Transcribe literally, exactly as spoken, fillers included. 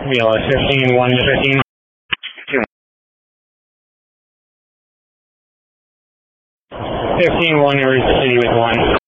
V L S fifteen, one to fifteen. fifteen, one, to reach the city with one.